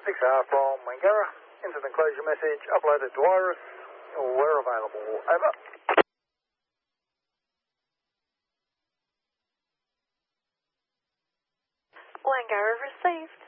6R from Wangara. Instant enclosure message uploaded to Iris. We're available. Over. Wangara received.